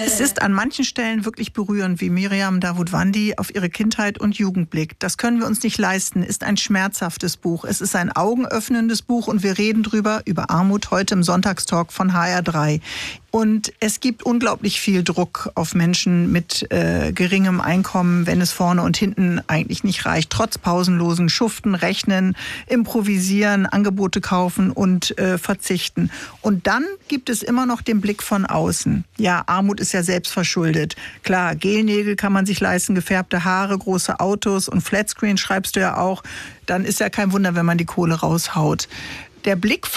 Es ist an manchen Stellen wirklich berührend, wie Miriam Davutwandi auf ihre Kindheit und Jugend blickt. Das können wir uns nicht leisten, ist ein schmerzhaftes Buch. Es ist ein augenöffnendes Buch und wir reden über Armut, heute im Sonntagstalk von HR3. Und es gibt unglaublich viel Druck auf Menschen mit geringem Einkommen, wenn es vorne und hinten eigentlich nicht reicht. Trotz pausenlosen Schuften, Rechnen, Improvisieren, Angebote kaufen und verzichten. Und dann gibt es immer noch den Blick von außen. Ja, Armut ist ja selbst verschuldet. Klar, Gelnägel kann man sich leisten, gefärbte Haare, große Autos und Flatscreen schreibst du ja auch. Dann ist ja kein Wunder, wenn man die Kohle raushaut. Der Blick